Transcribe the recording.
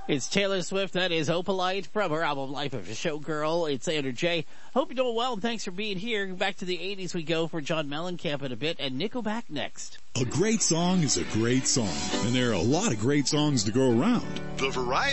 It's Taylor Swift. That is Opalite from her album Life of a Showgirl. It's Andrew J. Hope you're doing well, and thanks for being here. Back to the 80s we go for John Mellencamp in a bit, and Nickelback next. A great song is a great song, and there are a lot of great songs to go around. The Variety